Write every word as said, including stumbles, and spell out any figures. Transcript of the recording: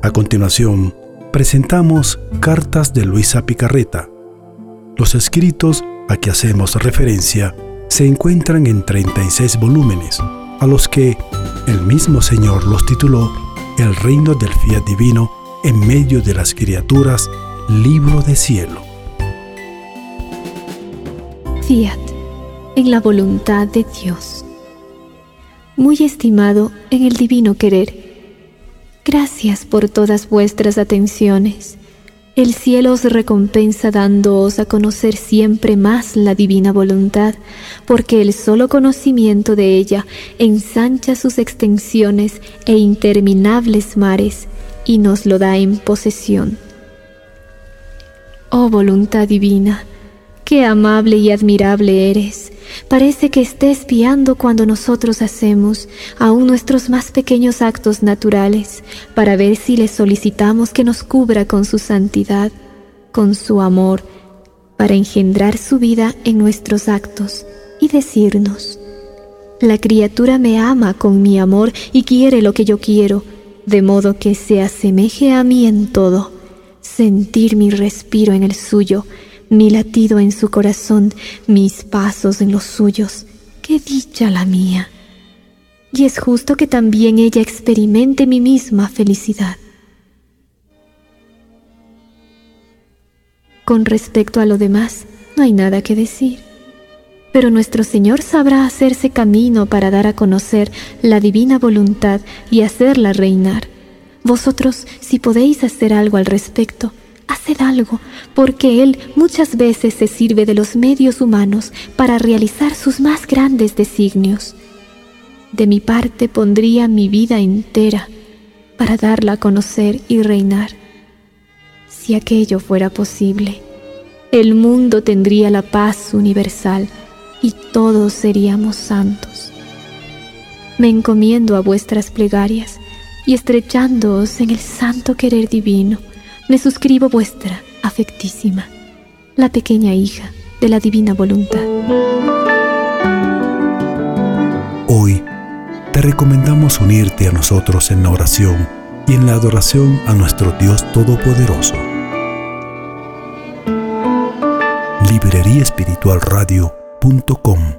A continuación, presentamos Cartas de Luisa Picarreta. Los escritos a que hacemos referencia se encuentran en treinta y seis volúmenes, a los que el mismo Señor los tituló El reino del fiat divino en medio de las criaturas, libro de cielo. Fiat, en la voluntad de Dios. Muy estimado en el divino querer, gracias por todas vuestras atenciones. El cielo os recompensa dándoos a conocer siempre más la divina voluntad, porque el solo conocimiento de ella ensancha sus extensiones e interminables mares y nos lo da en posesión. Oh voluntad divina, qué amable y admirable eres. Parece que estés espiando cuando nosotros hacemos aún nuestros más pequeños actos naturales, para ver si le solicitamos que nos cubra con su santidad, con su amor, para engendrar su vida en nuestros actos y decirnos: la criatura me ama con mi amor y quiere lo que yo quiero, de modo que se asemeje a mí en todo, sentir mi respiro en el suyo, mi latido en su corazón, mis pasos en los suyos. ¡Qué dicha la mía! Y es justo que también ella experimente mi misma felicidad. Con respecto a lo demás, no hay nada que decir. Pero nuestro Señor sabrá hacerse camino para dar a conocer la divina voluntad y hacerla reinar. Vosotros, si podéis hacer algo al respecto, haced algo, porque Él muchas veces se sirve de los medios humanos para realizar sus más grandes designios. De mi parte pondría mi vida entera para darla a conocer y reinar. Si aquello fuera posible, el mundo tendría la paz universal y todos seríamos santos. Me encomiendo a vuestras plegarias y, estrechándoos en el santo querer divino, me suscribo vuestra afectísima, la pequeña hija de la divina voluntad. Hoy te recomendamos unirte a nosotros en la oración y en la adoración a nuestro Dios Todopoderoso. librería espiritual radio punto com